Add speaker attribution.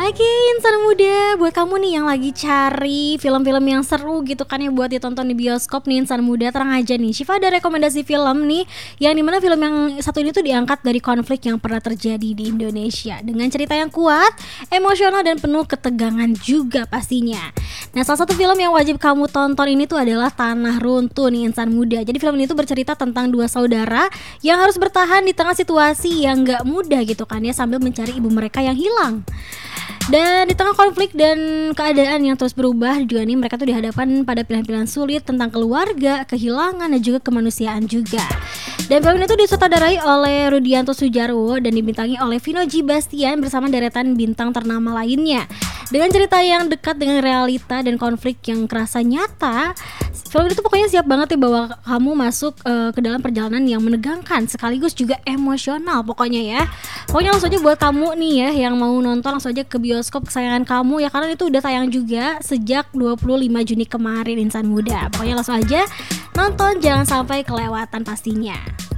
Speaker 1: Oke, insan muda, buat kamu nih yang lagi cari film-film yang seru gitu kan ya buat ditonton di bioskop nih insan muda, tenang aja nih. Syifa ada rekomendasi film nih yang dimana film yang satu ini tuh diangkat dari konflik yang pernah terjadi di Indonesia dengan cerita yang kuat, emosional dan penuh ketegangan juga pastinya. Nah, salah satu film yang wajib kamu tonton ini tuh adalah Tanah Runtuh nih insan muda. Jadi film ini tuh bercerita tentang dua saudara yang harus bertahan di tengah situasi yang gak mudah gitu kan ya sambil mencari ibu mereka yang hilang. Dan di tengah konflik dan keadaan yang terus berubah juga nih mereka tuh dihadapkan pada pilihan-pilihan sulit tentang keluarga, kehilangan dan juga kemanusiaan juga. Dan film itu disutradarai oleh Rudianto Sudjarwo dan dibintangi oleh Vino G. Bastian bersama deretan bintang ternama lainnya. Dengan cerita yang dekat dengan realita dan konflik yang kerasa nyata, film itu pokoknya siap banget ya bawa kamu masuk ke dalam perjalanan yang menegangkan sekaligus juga emosional pokoknya ya. Pokoknya langsung aja buat kamu nih ya yang mau nonton langsung aja ke bioskop kesayangan kamu ya, karena itu udah tayang juga sejak 25 Juni kemarin insan muda. Pokoknya langsung aja nonton, jangan sampai kelewatan pastinya.